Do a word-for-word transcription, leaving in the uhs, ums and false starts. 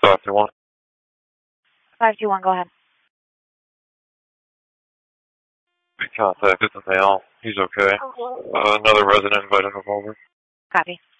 five two one. five two one, go ahead. We contacted the male. He's okay. Uh, another resident invited him over. Copy.